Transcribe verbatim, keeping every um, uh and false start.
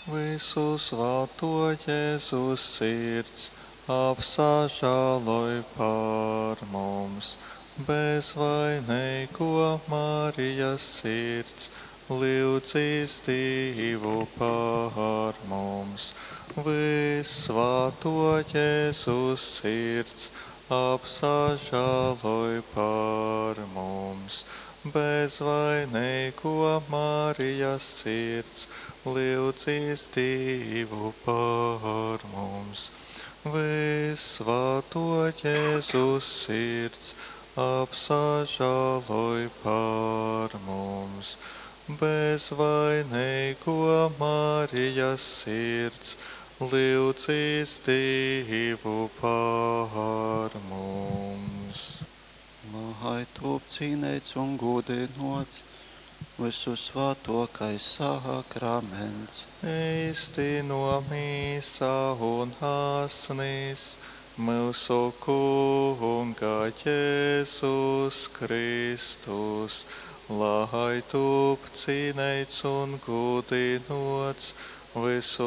Visu svēto Jēzus sirds, apsažāloj par mums. Bezvainīgo Marijas sirds, lūdzīs Dievu par mums. Visvēto Jēzus sirds, apsažāloj par mums. Bezvainīgo Marijas sirds, lūdzīs Dievu par mums. Visvēto Jēzus sirds, apsažāloj par mums. Bezvainīgo Marijas sirds, lūdzīs Dievu par mums. Lai top cīnīts un godinots visu svētokais sakraments. Īsteno mīsa un asnis mūsu Kunga Jēzus Kristus, lai top cīnīts un godinots visu